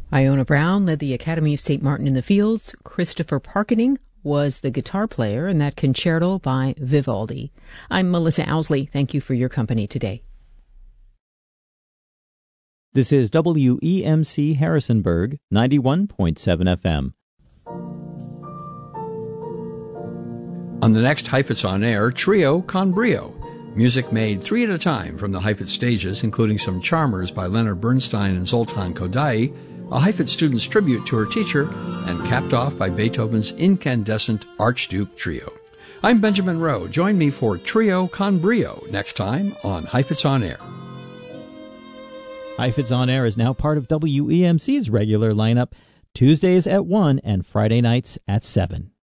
Iona Brown led the Academy of St. Martin in the Fields. Christopher Parkening was the guitar player in that concerto by Vivaldi. I'm Melissa Owsley. Thank you for your company today. This is WEMC Harrisonburg, 91.7 FM. On the next Heifetz On Air, Trio con Brio. Music made 3 at a time from the Heifetz stages, including some charmers by Leonard Bernstein and Zoltan Kodaly, a Heifetz student's tribute to her teacher, and capped off by Beethoven's incandescent Archduke Trio. I'm Benjamin Rowe. Join me for Trio con Brio next time on Heifetz On Air. Heifetz On Air is now part of WEMC's regular lineup, Tuesdays at 1 and Friday nights at 7.